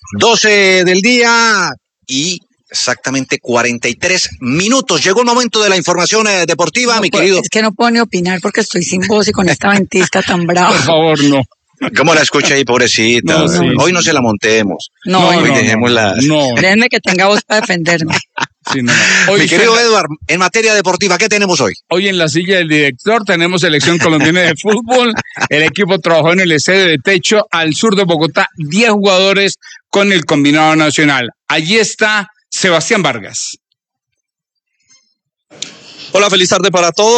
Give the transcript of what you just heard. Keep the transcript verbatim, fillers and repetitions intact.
doce del día y exactamente cuarenta y tres minutos. Llegó el momento de la información eh, deportiva, no, mi pues, querido. Es que no puedo ni opinar porque estoy sin voz y con esta ventisca tan brava. Por favor, no. ¿Cómo la escucha ahí, pobrecita? No, sí, Hoy sí. no se la montemos. No, Hoy no, dejémosla. No. Déjenme que tenga voz para defenderme. Sí, no, no. Hoy Mi querido se... Edward, en materia deportiva, ¿qué tenemos hoy? Hoy en la silla del director tenemos selección colombiana de fútbol. El equipo trabajó en el estadio de Techo al sur de Bogotá, diez jugadores con el combinado nacional. Allí está Sebastián Vargas. Hola, feliz tarde para todos.